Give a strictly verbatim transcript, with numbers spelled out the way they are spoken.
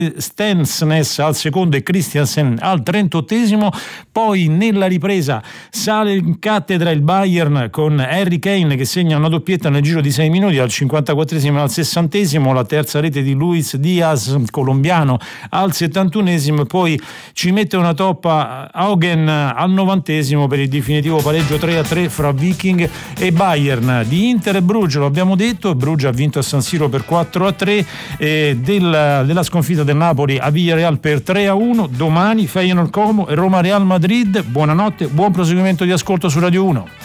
Stensnes al secondo e Christiansen al trentottesimo. Poi nella ripresa sale in cattedra il Bayern con Harry Kane che segna una doppietta nel giro di sei minuti al cinquantaquattresimo e al sessantesimo, la terza rete di Luis Diaz, colombiano, al settantunesimo. Poi ci mette una toppa Haugen al novantesimo per il definitivo pareggio tre a tre fra Viking e Bayern. Di Inter e Bruges lo abbiamo detto, Bruges ha vinto a San Siro per quattro a tre, e del, della sconfitta del Napoli a Villarreal per tre a uno. Domani Feyenoord Como e Roma Real Madrid. Buonanotte, buon proseguimento di ascolto su Radio uno.